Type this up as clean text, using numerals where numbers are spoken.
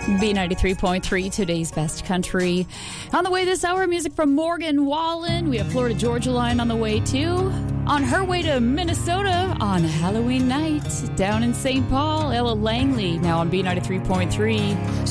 B93.3, today's best country. On the way this hour, music from Morgan Wallen. We have Florida Georgia Line on the way, too. On her way to Minnesota on Halloween night, down in St. Paul, Ella Langley, now on B93.3.